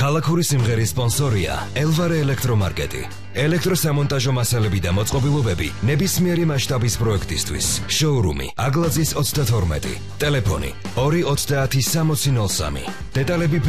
ქალაქური სიმღერის სპონსორია ელვარე ელექტრომარკეტი. ელექტროსამონტაჟო მასალები და მოწყობილობები ნებისმიერი მასშტაბის პროექტისთვის. შოურუმი აგლაძის 32. ტელეფონი 290 6003. დეტალები